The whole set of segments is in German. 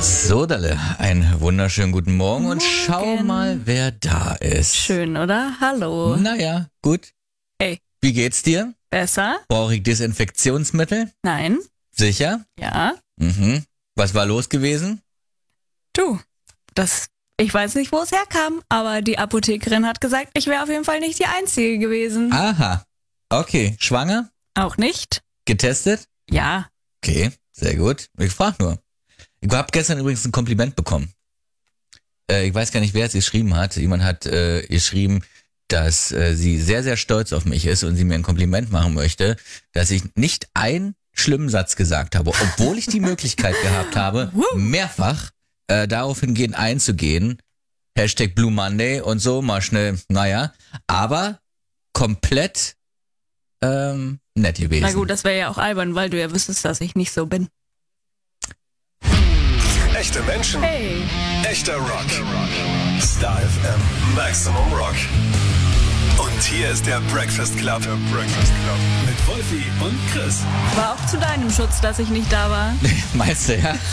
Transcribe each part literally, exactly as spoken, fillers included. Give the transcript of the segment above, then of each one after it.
So, Dalle, einen wunderschönen guten Morgen und Morgen. schau mal, wer da ist. Schön, oder? Hallo. Naja, gut. Ey. Wie geht's dir? Besser? Brauche ich Desinfektionsmittel? Nein? Sicher? Ja? Mhm. Was war los gewesen? Du, das, ich weiß nicht, wo es herkam, aber die Apothekerin hat gesagt, ich wäre auf jeden Fall nicht die Einzige gewesen. Aha. Okay. Schwanger? Auch nicht? Getestet? Ja. Okay, sehr gut. Ich frage nur. Ich habe gestern übrigens ein Kompliment bekommen. Äh, ich weiß gar nicht, wer es geschrieben hat. Jemand hat äh, geschrieben, dass äh, sie sehr, sehr stolz auf mich ist und sie mir ein Kompliment machen möchte, dass ich nicht einen schlimmen Satz gesagt habe, obwohl ich die Möglichkeit gehabt habe, mehrfach äh, darauf hingehend einzugehen. Hashtag Blue Monday und so, mal schnell, naja. Aber komplett ähm, nett gewesen. Na gut, das wäre ja auch albern, weil du ja wüsstest, dass ich nicht so bin. Echte Menschen, Hey. echter Rock. Star F M, Maximum Rock. Und hier ist der Breakfast Club. Der Breakfast Club. Mit Wolfi und Chris. War auch zu deinem Schutz, dass ich nicht da war. Meinst du, ja?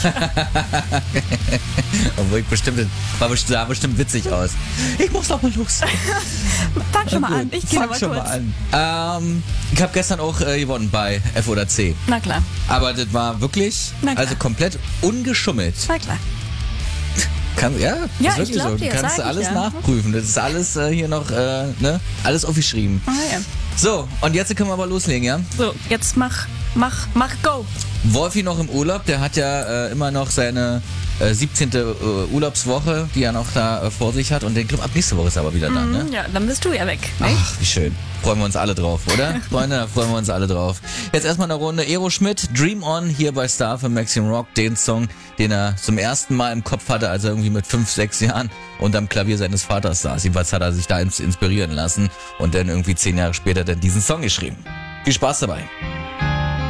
Obwohl ich bestimmt, war bestimmt, sah bestimmt witzig aus. Ich muss doch mal los. Fang schon mal an, ich gehe Fang mal schon kurz. mal an. Ähm, ich habe gestern auch äh, gewonnen bei F oder C. Na klar, Aber das war wirklich, Na klar. also komplett ungeschummelt. na klar. Kann, ja, das Ja, ist wirklich ich glaub so. dir, Du kannst sag ich alles ja. nachprüfen. Das ist alles äh, hier noch, äh, ne? Alles aufgeschrieben. Ah, ja. So, und jetzt können wir aber loslegen, ja? So, jetzt mach, mach, mach go. Wolfi noch im Urlaub, der hat ja äh, immer noch seine äh, siebzehnte Äh, Urlaubswoche, die er noch da äh, vor sich hat. Und den Club ab nächste Woche ist er aber wieder da, ne? Ja, dann bist du ja weg. Ne? Ach, wie schön. Freuen wir uns alle drauf, oder? Freunde, da freuen wir uns alle drauf. Jetzt erstmal eine Runde Aeroschmidt, Dream On, hier bei Star für Maximum Rock, den Song, den er zum ersten Mal im Kopf hatte, als er irgendwie mit fünf, sechs Jahren unterm Klavier seines Vaters saß. Jedenfalls hat er sich da ins- inspirieren lassen und dann irgendwie zehn Jahre später dann diesen Song geschrieben. Viel Spaß dabei.